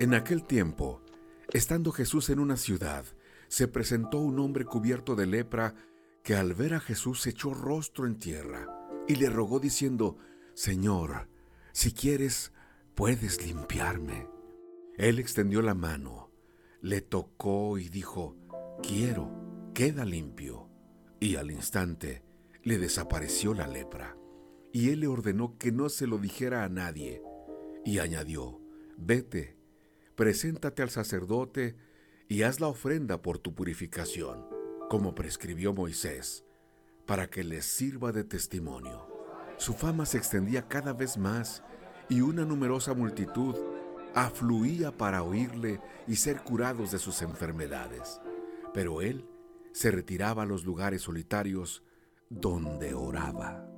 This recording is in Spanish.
En aquel tiempo, estando Jesús en una ciudad, se presentó un hombre cubierto de lepra que al ver a Jesús echó rostro en tierra y le rogó diciendo: Señor, si quieres, puedes limpiarme. Él extendió la mano, le tocó y dijo: quiero, queda limpio. Y al instante le desapareció la lepra. Y él le ordenó que no se lo dijera a nadie. Y añadió: vete, preséntate al sacerdote y haz la ofrenda por tu purificación, como prescribió Moisés, para que les sirva de testimonio. Su fama se extendía cada vez más y una numerosa multitud afluía para oírle y ser curados de sus enfermedades. Pero él se retiraba a los lugares solitarios donde oraba.